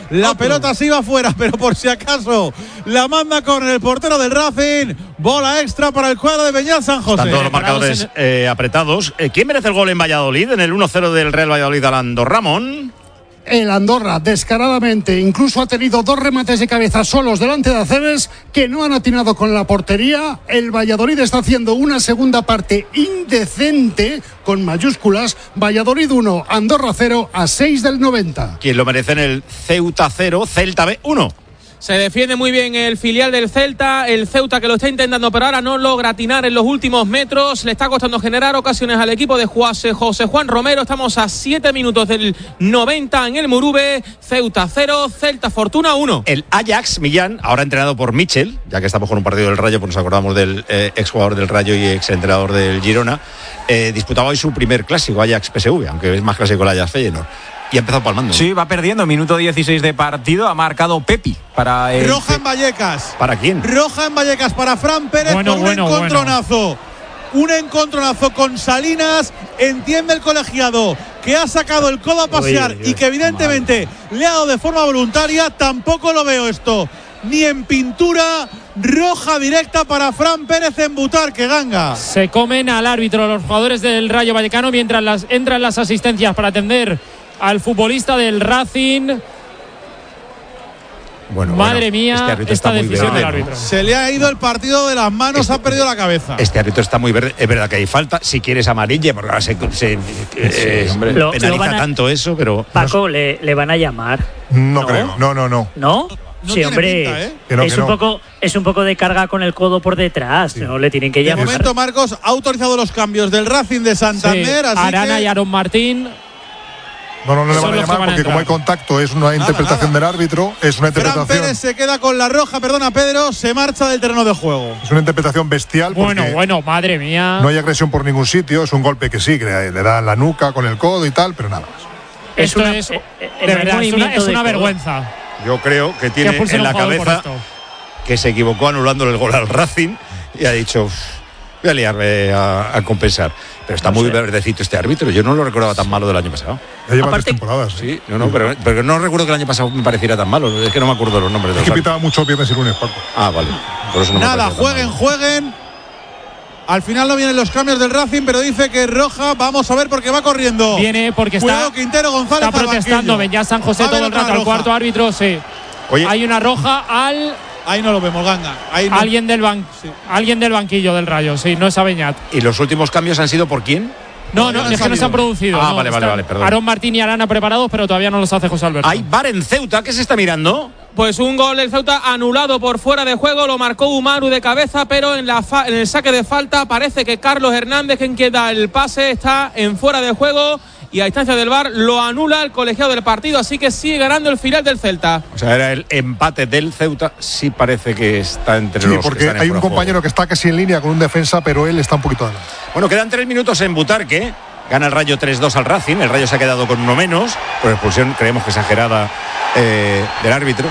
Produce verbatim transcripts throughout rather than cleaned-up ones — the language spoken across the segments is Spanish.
La Otro. pelota se iba fuera, pero por si acaso la manda con el portero del Racing. Bola extra para el cuadro de Beñat San José. Están todos los marcadores eh, apretados. Eh, ¿Quién merece el gol en Valladolid? En el uno cero del Real Valladolid al Andorramón. El Andorra, descaradamente, incluso ha tenido dos remates de cabeza solos delante de Aceves que no han atinado con la portería. El Valladolid está haciendo una segunda parte indecente, con mayúsculas. Valladolid uno, Andorra cero, a seis del noventa. ¿Quién lo merece en el Ceuta cero, Celta B uno? Se defiende muy bien el filial del Celta, el Ceuta que lo está intentando, pero ahora no logra atinar en los últimos metros. Le está costando generar ocasiones al equipo de José Juan Romero. Estamos a siete minutos del noventa en el Murube. Ceuta cero, Celta Fortuna uno. El Ajax Millán, ahora entrenado por Michel, ya que estamos con un partido del Rayo, pues nos acordamos del eh, exjugador del Rayo y exentrenador del Girona, eh, disputaba hoy su primer clásico, Ajax P S V, aunque es más clásico el Ajax Feyenoord. Y ha empezado palmando. Sí, va perdiendo. Minuto dieciséis de partido. Ha marcado Pepi para el... Roja en Vallecas. ¿Para quién? Roja en Vallecas para Fran Pérez bueno, con un bueno, encontronazo. Bueno. Un encontronazo con Salinas. Entiende el colegiado que ha sacado el codo a pasear uy, uy, uy, y que evidentemente madre. Le ha dado de forma voluntaria. Tampoco lo veo esto ni en pintura. Roja directa para Fran Pérez en Butarque, Ganga. Se comen al árbitro los jugadores del Rayo Vallecano mientras las, entran las asistencias para atender al futbolista del Racing. Bueno, madre bueno, mía, este esta decisión verde, del árbitro. Se le ha ido el partido de las manos, este, ha perdido la cabeza. Este árbitro está muy verde. Es verdad que hay falta, si quieres amarilla, porque ahora se, se sí, eh, hombre, lo, penaliza lo a, tanto eso, pero... Paco, ¿le, le van a llamar? No, no creo, no, no, no. ¿No? No sí, hombre, pinta, ¿eh? que no, es, que un no. poco, es un poco de carga con el codo por detrás, sí. No le tienen que llamar. De momento, Marcos ha autorizado los cambios del Racing de Santander. Sí, así Arana que... y Aaron Martín. No, no, no le van a llamar porque como hay contacto es una nada, interpretación nada. del árbitro, es una interpretación. Fran Pérez se queda con la roja, perdona Pedro, se marcha del terreno de juego. Es una interpretación bestial. Bueno, bueno, madre mía. No hay agresión por ningún sitio, es un golpe que sí, que le, le da en la nuca con el codo y tal, pero nada más. Esto es, una, es, eh, de verdad, es una, es una vergüenza. Yo creo que tiene en la cabeza que se equivocó anulándole el gol al Racing y ha dicho, voy a liarme a, a compensar. Pero está no muy sé. verdecito este árbitro. Yo no lo recordaba tan malo del año pasado. Ya lleva tres temporadas. Sí, no, no, pero, pero no recuerdo que el año pasado me pareciera tan malo. Es que no me acuerdo los nombres. Es que pitaba mucho viernes y lunes, Paco. Ah, vale. Por eso no Nada, jueguen, jueguen. Al final no vienen los cambios del Racing, pero dice que es roja. Vamos a ver porque va corriendo. Viene porque Cuidado, está, Quintero González está protestando. Ven ya San José todo el rato al cuarto árbitro. Sí. Oye. Hay una roja al... Ahí no lo vemos, Ganga. Ahí no. Alguien, del ban... sí. Alguien del banquillo del Rayo, sí, no es a Beñat. ¿Y los últimos cambios han sido por quién? No, no, no es que no se han producido. Ah, no, vale, vale, vale, perdón. Aaron Martín y Arana preparados, pero todavía no los hace José Alberto. Hay bar en Ceuta, ¿qué se está mirando? Pues un gol del Ceuta anulado por fuera de juego, lo marcó Umaru de cabeza, pero en, la fa- en el saque de falta parece que Carlos Hernández, quien queda el pase, está en fuera de juego y a distancia del V A R lo anula el colegiado del partido, así que sigue ganando el filial del Celta. O sea, era el empate del Ceuta, sí parece que está entre sí, los porque que están en hay un compañero juego. que está casi en línea con un defensa, pero él está un poquito adelante. Bueno, quedan tres minutos en Butarque. Gana el Rayo tres dos al Racing. El Rayo se ha quedado con uno menos por expulsión, creemos que exagerada eh, del árbitro.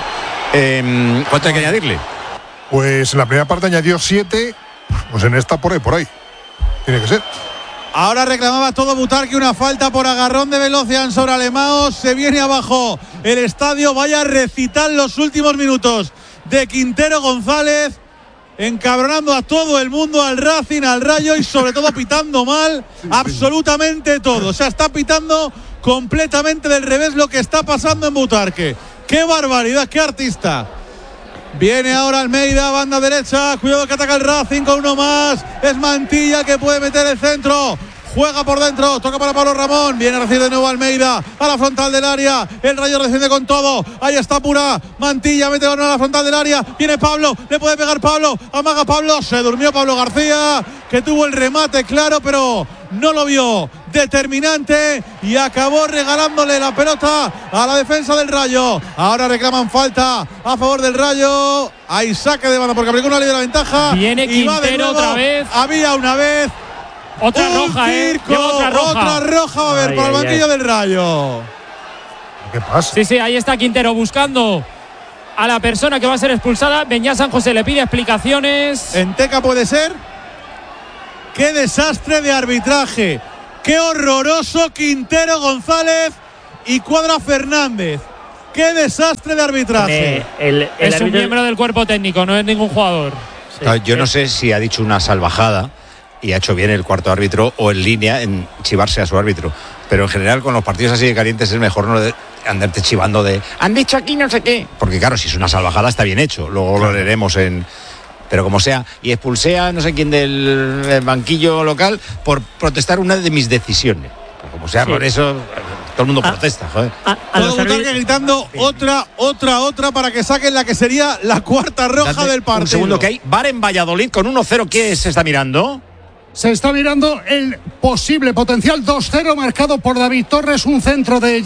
Eh, ¿Cuánto hay que añadirle? Pues en la primera parte añadió siete, pues en esta por ahí, por ahí. Tiene que ser. Ahora reclamaba todo Butarque una falta por agarrón de Velocian sobre Alemão. Se viene abajo el estadio. Vaya a recitar los últimos minutos de Quintero González, encabronando a todo el mundo, al Racing, al Rayo y sobre todo pitando mal absolutamente todo. O sea, está pitando completamente del revés lo que está pasando en Butarque. ¡Qué barbaridad! ¡Qué artista! Viene ahora Almeida, banda derecha. Cuidado que ataca el Racing con uno más. Es Mantilla que puede meter el centro. Juega por dentro, toca para Pablo Ramón. Viene a recibir de nuevo Almeida a la frontal del área. El Rayo defiende con todo. Ahí está Pura. Mantilla mete a la frontal del área. Viene Pablo, le puede pegar Pablo. Amaga Pablo. Se durmió Pablo García, que tuvo el remate claro, pero no lo vio determinante y acabó regalándole la pelota a la defensa del Rayo. Ahora reclaman falta a favor del Rayo. Hay saque de banda porque aplicó una ley de la ventaja. Viene y va de Quintero nuevo. Otra vez. Había una vez. Otra Un roja, eh. circo, otra roja. Otra roja va a haber ay, para el ay, banquillo ay. del Rayo. ¿Qué pasa? Sí, sí, ahí está Quintero buscando a la persona que va a ser expulsada. Beñat San José le pide explicaciones. En Teca puede ser. Qué desastre de arbitraje. Qué horroroso Quintero González y Cuadra Fernández. ¡Qué desastre de arbitraje! Eh, el, el es un árbitro- miembro del cuerpo técnico, no es ningún jugador. Sí, Claro, yo no eh, sé si ha dicho una salvajada y ha hecho bien el cuarto árbitro o en línea en chivarse a su árbitro. Pero en general con los partidos así de calientes es mejor no de andarte chivando de han dicho aquí no sé qué. Porque claro, si es una salvajada está bien hecho. Luego lo leeremos en... Pero como sea, y expulsé a no sé quién del eh, banquillo local por protestar una de mis decisiones. Pues como sea, Sí. por eso todo el mundo Ah. protesta, joder. a, a Todo los Butarque árbitros- gritando otra, otra, otra para que saquen la que sería la cuarta roja Dadme del partido. Un segundo que hay. VAR en Valladolid con uno cero. ¿Qué se está mirando? Se está mirando el posible potencial dos cero marcado por David Torres, un centro de,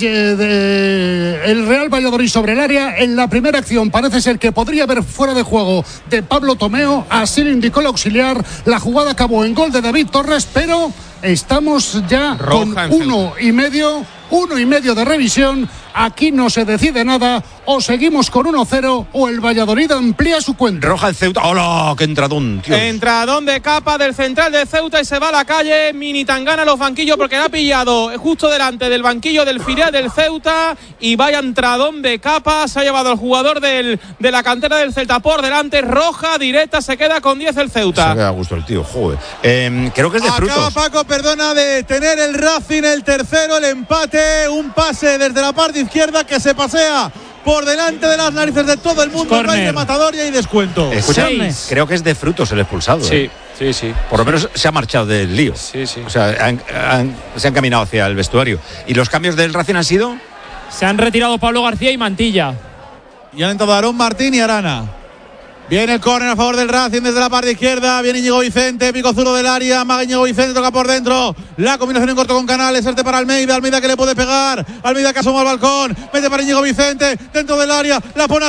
de el Real Valladolid sobre el área. En la primera acción parece ser que podría haber fuera de juego de Pablo Tomeo, así lo indicó el auxiliar. La jugada acabó en gol de David Torres, pero estamos ya Roja con en uno y medio, uno y medio de revisión. Aquí no se decide nada, o seguimos con uno cero o el Valladolid amplía su cuenta. Roja en Ceuta. ¡Hola! ¡Qué entradón, tío! Entradón de capa del central de Ceuta y se va a la calle. Mini Tangana a los banquillos porque la ha pillado justo delante del banquillo del filial del Ceuta. Y vaya entradón de capa. Se ha llevado el jugador del, de la cantera del Celta por delante. Roja directa. Se queda con diez el Se Ceuta. queda a gusto el tío, joder. Eh, creo que es de Acaba frutos. Paco, perdona, de tener el Racing el tercero, el empate, un pase desde la parte izquierda que se pasea por delante de las narices de todo el mundo. Corner. No hay rematador y hay descuento. Escucha, Seis. creo que es de frutos el expulsado. Sí, ¿eh? sí, sí. Por lo menos se ha marchado del lío. Sí, sí. O sea, han- han- se han caminado hacia el vestuario. ¿Y los cambios del Racing han sido? Se han retirado Pablo García y Mantilla. Y han entrado Aarón Martín y Arana. Viene el córner a favor del Racing desde la parte izquierda. Viene Íñigo Vicente, pico zurdo del área. Maga Íñigo Vicente, toca por dentro. La combinación en corto con Canales. Este para Almeida. Almeida que le puede pegar. Almeida que asoma al balcón. Mete para Íñigo Vicente. Dentro del área. La pone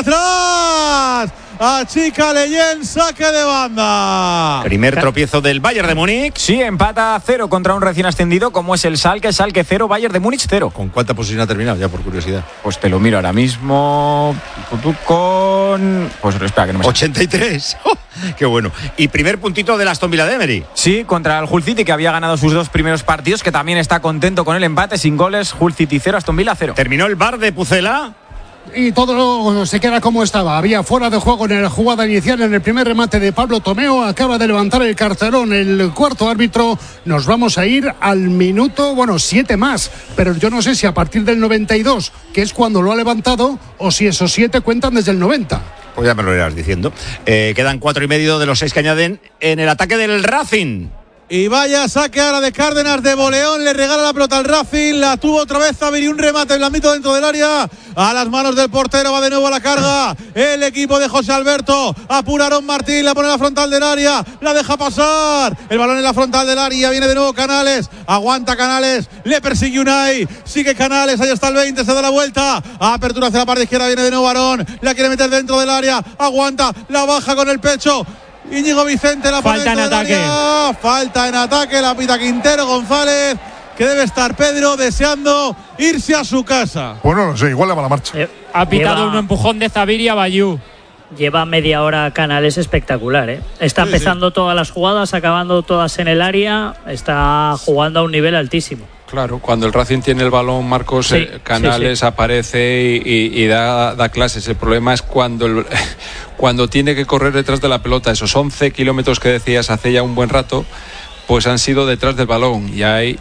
atrás. Achica Leyen. Saque de banda. Primer tropiezo del Bayern de Múnich. Sí, empata a cero contra un recién ascendido como es el Schalke. Schalke cero, Bayern de Múnich cero. ¿Con cuánta posición ha terminado? Ya por curiosidad. Pues te lo miro ahora mismo. Tú con... Pues espera que no me... ochenta y tres. Qué bueno. Y primer puntito del Aston Villa de Emery. Sí, contra el Hull City, que había ganado sus dos primeros partidos, que también está contento con el empate, sin goles. Hull City cero, Aston Villa cero. Terminó el bar de Pucela. Y todo se queda como estaba. Había fuera de juego en la jugada inicial en el primer remate de Pablo Tomeo. Acaba de levantar el carterón el cuarto árbitro. Nos vamos a ir al minuto, bueno, siete más. Pero yo no sé si a partir del noventa y dos, que es cuando lo ha levantado, o si esos siete cuentan desde el noventa. Pues ya me lo irás diciendo. Eh, quedan cuatro y medio de los seis que añaden en el ataque del Racing. Y vaya saque ahora de Cárdenas de Boleón, le regala la pelota al Racing, la tuvo otra vez Zaviri, un remate en la mitad dentro del área, a las manos del portero, va de nuevo a la carga, el equipo de José Alberto, apura Aarón Martín, la pone en la frontal del área, la deja pasar, el balón en la frontal del área, viene de nuevo Canales, aguanta Canales, le persigue Unai, sigue Canales, ahí está el veinte, se da la vuelta, apertura hacia la parte izquierda, viene de nuevo Aarón, la quiere meter dentro del área, aguanta, la baja con el pecho, Íñigo Vicente la pone Falta en dentro del ataque. área. Falta en ataque, la pita Quintero González, que debe estar Pedro deseando irse a su casa. Bueno, no sé, igual le va la marcha. Eh, Ha pitado lleva- un empujón de Zaviri a Bayú. Lleva media hora Canales espectacular, ¿eh? Está Sí, empezando todas las jugadas, acabando todas en el área, está jugando a un nivel altísimo. Claro, cuando el Racing tiene el balón, Marcos, Sí, eh, Canales sí, sí. aparece y, y- y da, da clases. El problema es cuando, el- cuando tiene que correr detrás de la pelota. Esos once kilómetros que decías hace ya un buen rato, pues han sido detrás del balón y ahí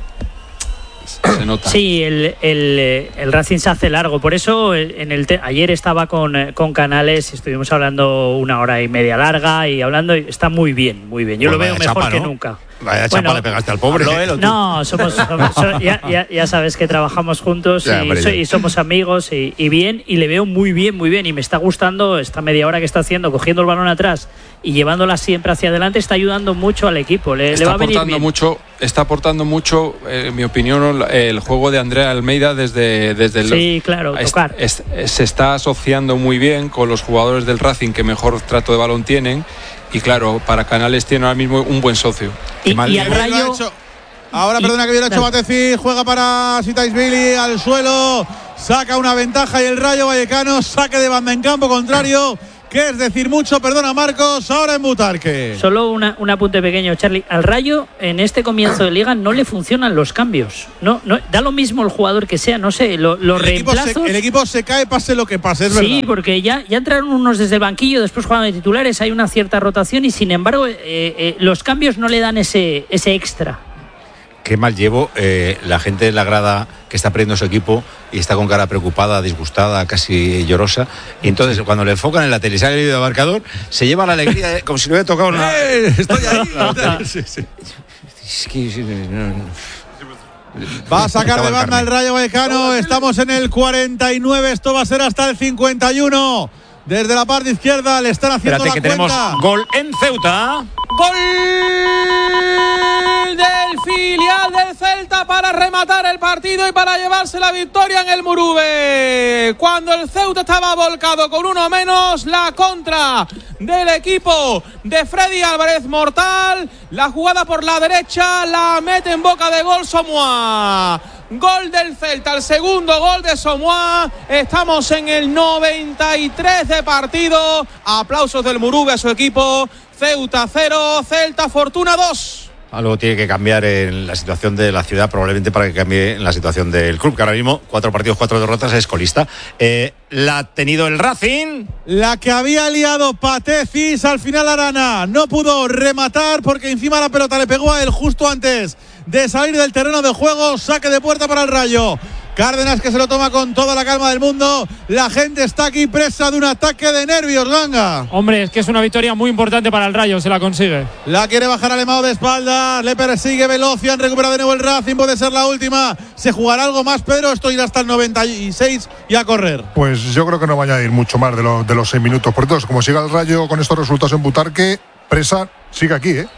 se nota. Sí, el, el, el Racing se hace largo. Por eso en el te- ayer estaba con, eh, con Canales y estuvimos hablando una hora y media larga y hablando. Y está muy bien, muy bien. Yo Pues lo veo vaya mejor chapa, que ¿no? nunca. Vaya Bueno, chapa le pegaste al pobre. No, somos, somos- so- ya, ya- ya sabes que trabajamos juntos Ya, y, hombre, so- ya. y somos amigos y, y bien, y le veo muy bien, muy bien, y me está gustando esta media hora que está haciendo, cogiendo el balón atrás y llevándola siempre hacia adelante, está ayudando mucho al equipo, le, le Está va a venir aportando bien. mucho, está aportando mucho, eh, en mi opinión, el juego de Andrea Almeida desde, desde el Sí, claro, es- tocar. es- se está asociando muy bien con los jugadores del Racing que mejor trato de balón tienen. Y claro, para Canales tiene ahora mismo un buen socio. Y, mal y día. al Lo ha Rayo, hecho- Ahora, y- perdona que hubiera hecho dale. Batecir, juega para Sitaisvili al suelo, saca una ventaja y el Rayo Vallecano, saque de banda en campo contrario, que es decir mucho, perdona Marcos, ahora en Butarque. Solo una, un apunte pequeño, Charlie. Al Rayo, en este comienzo de liga, no le funcionan los cambios. No, no da lo mismo el jugador que sea, no sé, lo, los el reemplazos… Equipo se, el equipo se cae, pase lo que pase, es sí, verdad. porque ya, ya entraron unos desde el banquillo, después juegan de titulares, hay una cierta rotación y sin embargo eh, eh, los cambios no le dan ese, ese extra. Qué mal llevo eh, la gente de la grada que está perdiendo su equipo y está con cara preocupada, disgustada, casi llorosa. Y entonces, cuando le enfocan en la tele y sale el vídeo de marcador, se lleva la alegría eh, como si le hubiera tocado una. ¡Eh! ¡Estoy ahí! sí, sí. Es que, sí, no, no. Va a sacar de banda el Rayo Vallecano. Estamos en el cuarenta y nueve. Esto va a ser hasta el cincuenta y uno. Desde la parte izquierda le están haciendo Espérate, la que cuenta. tenemos gol en Ceuta. Gol del filial del Celta para rematar el partido y para llevarse la victoria en el Murube. Cuando el Ceuta estaba volcado con uno menos, la contra del equipo de Freddy Álvarez mortal. La jugada por la derecha la mete en boca de gol Somoa. Gol del Celta, el segundo gol de Somoa. Estamos en el noventa y tres de partido. Aplausos del Murube a su equipo. Ceuta cero, Celta Fortuna dos. Algo tiene que cambiar en la situación de la ciudad, probablemente para que cambie en la situación del club, que ahora mismo, cuatro partidos, cuatro derrotas, es colista. Eh, la ha tenido el Racing. La que había liado Patecis, al final Arana no pudo rematar porque encima la pelota le pegó a él justo antes de salir del terreno de juego. Saque de puerta para el Rayo. Cárdenas, que se lo toma con toda la calma del mundo. La gente está aquí presa de un ataque de nervios, Ganga. Hombre, es que es una victoria muy importante para el Rayo, se la consigue. La quiere bajar Alemão de espaldas, le persigue Velocian, recupera de nuevo el Racing, puede ser la última. ¿Se jugará algo más, Pedro? Esto irá hasta el noventa y seis y a correr. Pues yo creo que no va a añadir mucho más de, lo, de los seis minutos. Por entonces, como siga el Rayo con estos resultados en Butarque, presa sigue aquí, ¿eh?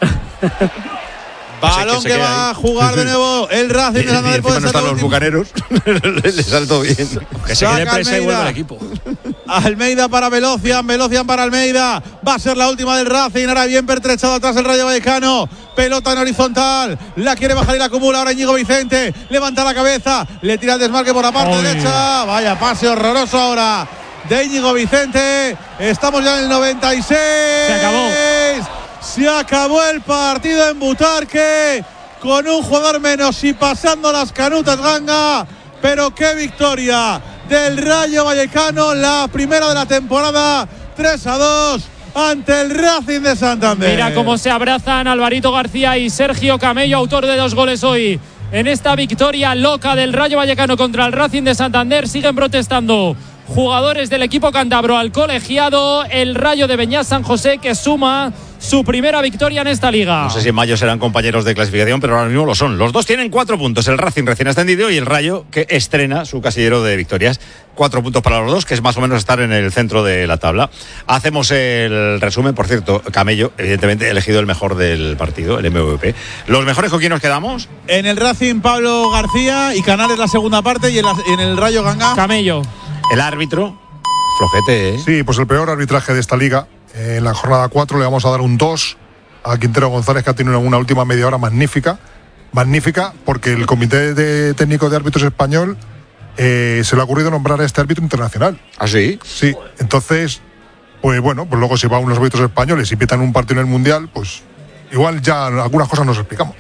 Balón que, que va a jugar de nuevo el Racing de Santander. Puede no están los bucaneros. Le saltó bien. Que se quede presa y vuelve al equipo. Almeida para Velocian, Velocian para Almeida. Va a ser la última del Racing. Ahora bien pertrechado atrás el Rayo Vallecano. Pelota en horizontal. La quiere bajar y la acumula ahora Íñigo Vicente. Levanta la cabeza. Le tira el desmarque por la parte Oy. derecha. Vaya pase horroroso ahora de Íñigo Vicente. Estamos ya en el noventa y seis. Se acabó. Se acabó el partido en Butarque con un jugador menos y pasando las canutas, Ganga. Pero qué victoria del Rayo Vallecano, la primera de la temporada, tres a dos ante el Racing de Santander. Mira cómo se abrazan Alvarito García y Sergio Camello, autor de dos goles hoy en esta victoria loca del Rayo Vallecano contra el Racing de Santander. Siguen protestando jugadores del equipo cántabro al colegiado. El Rayo de Beñat San José, que suma su primera victoria en esta liga. No sé si en mayo serán compañeros de clasificación, pero ahora mismo lo son. Los dos tienen cuatro puntos, el Racing recién ascendido y el Rayo, que estrena su casillero de victorias. Cuatro puntos para los dos, que es más o menos estar en el centro de la tabla. Hacemos el resumen. Por cierto, Camello, evidentemente elegido el mejor del partido, el M V P. ¿Los mejores con quién nos quedamos? En el Racing, Pablo García, y Canales la segunda parte, y en, la, en el Rayo, Ganga, Camello. El árbitro, flojete, ¿eh? Sí, pues el peor arbitraje de esta liga. En la jornada cuatro le vamos a dar un dos a Quintero González, que ha tenido una última media hora magnífica. Magnífica, porque el Comité de Técnico de Árbitros Español eh, se le ha ocurrido nombrar a este árbitro internacional. ¿Ah, sí? Sí, entonces, pues bueno, pues luego si van unos árbitros españoles y pitan un partido en el Mundial, pues igual ya algunas cosas nos explicamos.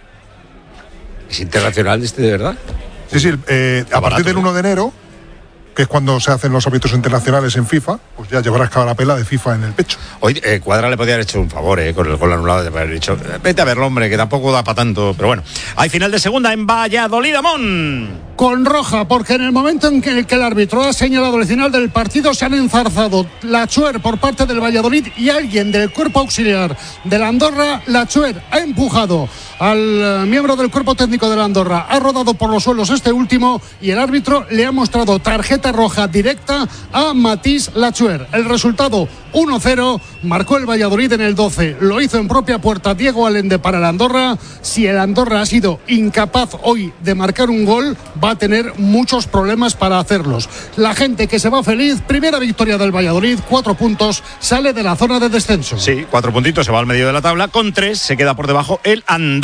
¿Es internacional este de verdad? Sí, sí, eh, a partir del uno de enero, que es cuando se hacen los árbitros internacionales en FIFA, pues ya llevarás cada la pela de FIFA en el pecho. Hoy eh, Cuadra le podía haber hecho un favor, eh, con el gol anulado, de haber dicho, vete a verlo, hombre, que tampoco da para tanto. Pero bueno, hay final de segunda en Valladolid, Amón. Con roja, porque en el momento en que, que el árbitro ha señalado el final del partido, se han enzarzado Lachuer por parte del Valladolid y alguien del cuerpo auxiliar de la Andorra. Lachuer ha empujado al uh, miembro del cuerpo técnico de la Andorra, ha rodado por los suelos este último y el árbitro le ha mostrado tarjeta roja directa a Matís Lachuer. El resultado uno cero, marcó el Valladolid en el doce, lo hizo en propia puerta Diego Allende para el Andorra. Si el Andorra ha sido incapaz hoy de marcar un gol, va a tener muchos problemas para hacerlos. La gente que se va feliz, primera victoria del Valladolid, cuatro puntos, sale de la zona de descenso. Sí, cuatro puntitos, se va al medio de la tabla, con tres se queda por debajo el Andorra.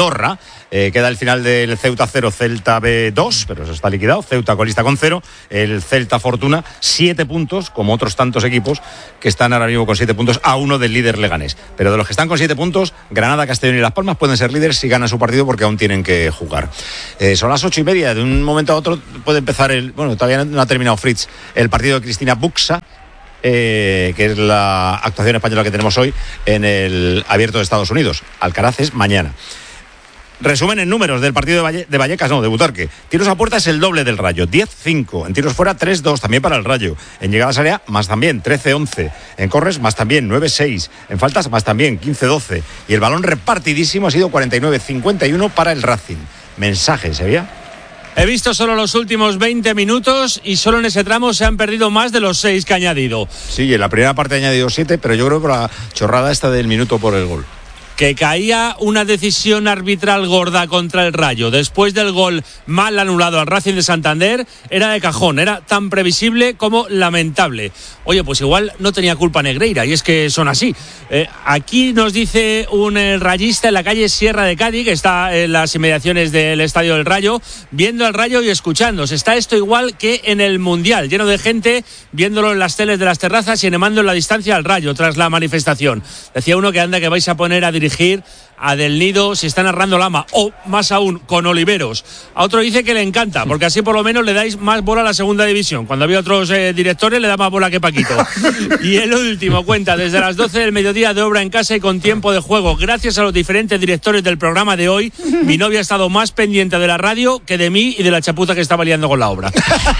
Andorra. Eh, queda el final del Ceuta cero, Celta B dos, pero eso está liquidado. Ceuta colista con cero. El Celta Fortuna, siete puntos, como otros tantos equipos que están ahora mismo con siete puntos a uno del líder Leganés. Pero de los que están con siete puntos, Granada, Castellón y Las Palmas pueden ser líderes si ganan su partido porque aún tienen que jugar. Eh, son las ocho y media. De un momento a otro puede empezar el... Bueno, todavía no ha terminado Fritz. El partido de Cristina Buxa. Eh, que es la actuación española que tenemos hoy en el Abierto de Estados Unidos. Alcaraz es mañana. Resumen en números del partido de, Valle, de Vallecas, no, de Butarque. Tiros a puerta es el doble del Rayo, diez cinco. En tiros fuera, tres dos, también para el Rayo. En llegadas a área, más también, trece once. En corres, más también, nueve seis. En faltas, más también, quince doce. Y el balón repartidísimo ha sido cuarenta y nueve cincuenta y uno para el Racing. Mensaje, ¿se He visto solo los últimos veinte minutos y solo en ese tramo se han perdido más de los seis que ha añadido. Sí, en la primera parte ha añadido siete, pero yo creo que por la chorrada esta del minuto por el gol. Que caía una decisión arbitral gorda contra el Rayo después del gol mal anulado al Racing de Santander era de cajón, era tan previsible como lamentable. Oye, pues igual no tenía culpa Negreira, y es que son así. Eh, aquí nos dice un eh, rayista en la calle Sierra de Cádiz, que está en las inmediaciones del Estadio del Rayo, viendo al Rayo y escuchándose. Está esto igual que en el Mundial, lleno de gente viéndolo en las teles de las terrazas y animando en la distancia al Rayo tras la manifestación. Decía uno que anda que vais a poner a dirigir a Del Nido si está narrando Lama, o más aún con Oliveros. A otro dice que le encanta porque así por lo menos le dais más bola a la segunda división. Cuando había otros eh, directores le da más bola que Paquito. Y el último cuenta desde las doce del mediodía de obra en casa y con tiempo de juego. Gracias a los diferentes directores del programa de hoy, mi novia ha estado más pendiente de la radio que de mí y de la chapuza que estaba liando con la obra.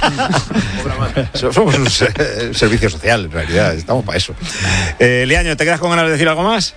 Somos un servicio social, en realidad, estamos para eso. Eh, Leaño, ¿te quedas con ganas de decir algo más?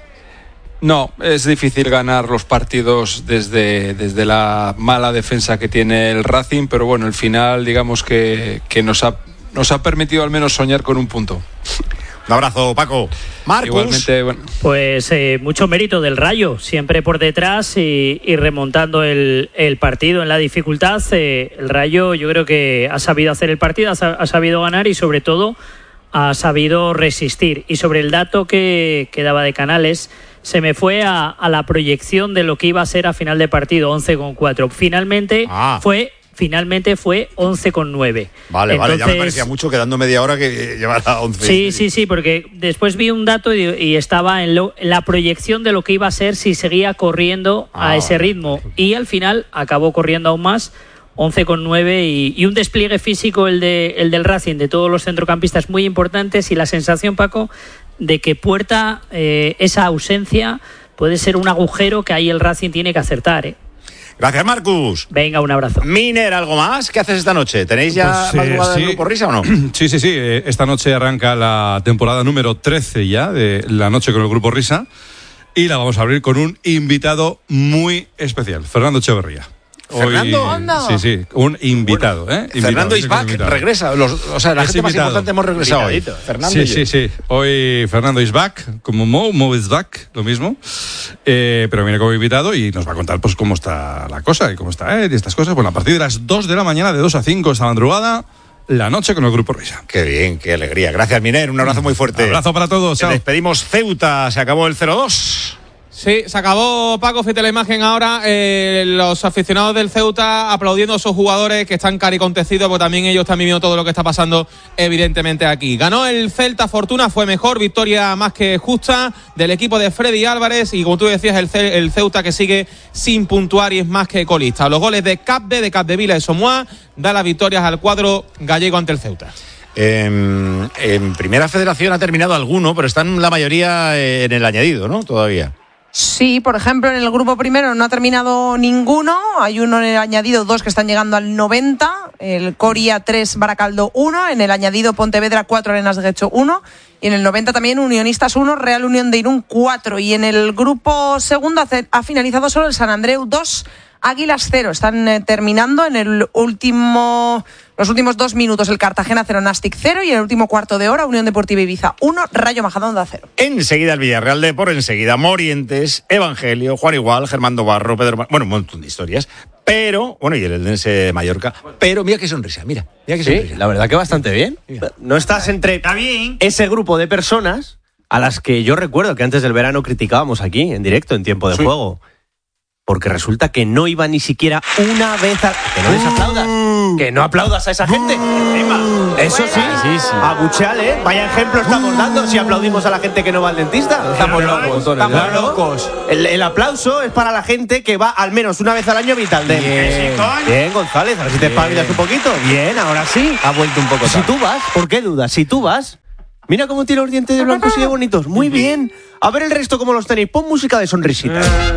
No, es difícil ganar los partidos desde, desde la mala defensa que tiene el Racing, pero bueno, el final digamos que, que nos, ha, nos ha permitido al menos soñar con un punto. Un abrazo, Paco. Marcus. Igualmente, bueno. Pues eh, mucho mérito del Rayo, siempre por detrás y, y remontando el, el partido en la dificultad. Eh, el Rayo yo creo que ha sabido hacer el partido, ha, ha sabido ganar y sobre todo ha sabido resistir. Y sobre el dato que, que daba de Canales, se me fue a, a la proyección de lo que iba a ser a final de partido, once con cuatro. Finalmente ah. fue finalmente fue once con nueve. Vale, Entonces, vale, ya me parecía mucho quedando media hora que llevara once. Sí, sí, sí, porque después vi un dato y, y estaba en, lo, en la proyección de lo que iba a ser si seguía corriendo ah, a ese ritmo. Y al final acabó corriendo aún más, once con nueve, y, y un despliegue físico el, de, el del Racing, de todos los centrocampistas muy importantes, y la sensación, Paco, de que Puerta, eh, esa ausencia puede ser un agujero que ahí el Racing tiene que acertar, ¿eh? Gracias, Marcus. Venga, un abrazo. Miner, ¿algo más? ¿Qué haces esta noche? ¿Tenéis ya pues, madrugada eh, sí. del Grupo Risa o no? Sí, sí, sí. Esta noche arranca la temporada número trece ya de La Noche con el Grupo Risa, y la vamos a abrir con un invitado muy especial, Fernando Echeverría. Fernando, Hoy, sí, sí, un invitado, ¿eh? Invitado, Fernando is back, regresa. Los, o sea, la es gente invitado. más importante hemos regresado hoy. Fernando sí, sí, sí. Hoy Fernando is back, como Mo, Mo is back, lo mismo. Eh, pero viene como invitado y nos va a contar pues cómo está la cosa y cómo está él y estas cosas. Bueno, a partir de las dos de la mañana, de dos a cinco esta madrugada, La Noche con el Grupo Risa. Qué bien, qué alegría. Gracias, Miner. Un abrazo muy fuerte. Un abrazo para todos. Chao. Despedimos Ceuta. Se acabó el cero dos. Sí, se acabó, Paco, fíjate la imagen ahora, eh, los aficionados del Ceuta aplaudiendo a esos jugadores que están caricontecidos, porque también ellos están viviendo todo lo que está pasando evidentemente aquí. Ganó el Celta, Fortuna, fue mejor, victoria más que justa del equipo de Freddy Álvarez, y como tú decías, el, Ce- el Ceuta que sigue sin puntuar y es más que colista. Los goles de Capde, de Capdevila y Somoa da las victorias al cuadro gallego ante el Ceuta. En, en Primera Federación ha terminado alguno, pero están la mayoría en el añadido, ¿no? Todavía. Sí, por ejemplo, en el grupo primero no ha terminado ninguno. Hay uno en el añadido, dos que están llegando al noventa. El Coria tres, Baracaldo uno. En el añadido Pontevedra cuatro, Arenas de Guecho uno. Y en el noventa también Unionistas uno, Real Unión de Irún cuatro. Y en el grupo segundo ha finalizado solo el San Andreu dos, Águilas cero. Están eh, terminando en el último, los últimos dos minutos el Cartagena cero, Nastic cero, y en el último cuarto de hora Unión Deportiva Ibiza uno, Rayo Majadahonda cero. Enseguida el Villarreal de por enseguida Morientes, Evangelio, Juan Igual, Germán Dobarro, Pedro Mar... Bueno, un montón de historias. Pero, bueno, y el Eldense Mallorca. Pero mira qué sonrisa, mira. Mira qué sonrisa. Sí, la verdad que bastante bien. Mira. No estás entre ese grupo de personas a las que yo recuerdo que antes del verano criticábamos aquí, en directo, en tiempo de sí. juego. Porque resulta que no iba ni siquiera una vez a... Que no les aplaudas. Que no aplaudas a esa gente. Eso sí. Sí, sí. Abucheale, ¿eh? Vaya ejemplo estamos dando si aplaudimos a la gente que no va al dentista. Estamos locos. Estamos Claro. locos. El, el aplauso es para la gente que va al menos una vez al año a Vitaldent. Bien. Bien, González, a ver si te espabilas un poquito. Bien, ahora sí. Ha vuelto un poco Si tarde. tú vas, ¿por qué dudas? Si tú vas, mira cómo tiene los dientes de blancos y de bonitos. Muy bien. A ver el resto cómo los tenéis. Pon música de sonrisita.